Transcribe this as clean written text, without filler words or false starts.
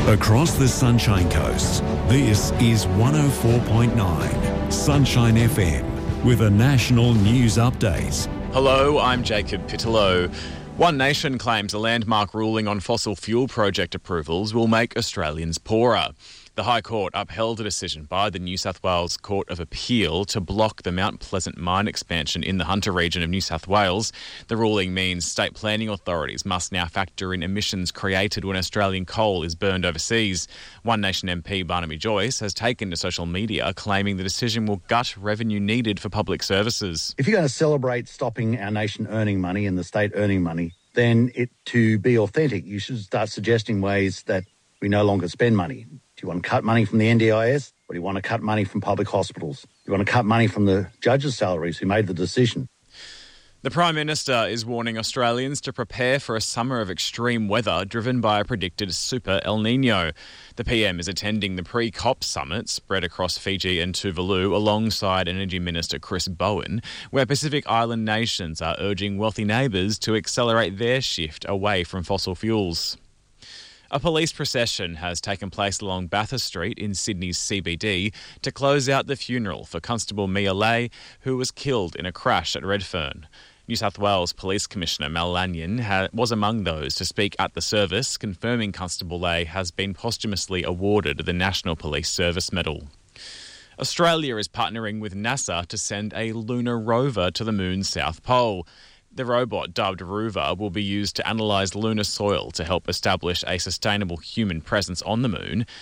Across the Sunshine Coast, this is 104.9 Sunshine FM with a national news update. Hello, I'm Jacob Pittello. One Nation claims a landmark ruling on fossil fuel project approvals will make Australians poorer. The High Court upheld a decision by the New South Wales Court of Appeal to block the Mount Pleasant mine expansion in the Hunter region of New South Wales. The ruling means state planning authorities must now factor in emissions created when Australian coal is burned overseas. One Nation MP Barnaby Joyce has taken to social media claiming the decision will gut revenue needed for public services. If you're going to celebrate stopping our nation earning money and the state earning money, then to be authentic, you should start suggesting ways that we no longer spend money. Do you want to cut money from the NDIS, or do you want to cut money from public hospitals? Do you want to cut money from the judges' salaries who made the decision? The Prime Minister is warning Australians to prepare for a summer of extreme weather driven by a predicted super El Nino. The PM is attending the pre-COP summit spread across Fiji and Tuvalu alongside Energy Minister Chris Bowen, where Pacific Island nations are urging wealthy neighbours to accelerate their shift away from fossil fuels. A police procession has taken place along Bathurst Street in Sydney's CBD to close out the funeral for Constable Mia Lay, who was killed in a crash at Redfern. New South Wales Police Commissioner Mal Lanyon was among those to speak at the service, confirming Constable Lay has been posthumously awarded the National Police Service Medal. Australia is partnering with NASA to send a lunar rover to the moon's south pole. The robot, dubbed Rover, will be used to analyse lunar soil to help establish a sustainable human presence on the moon.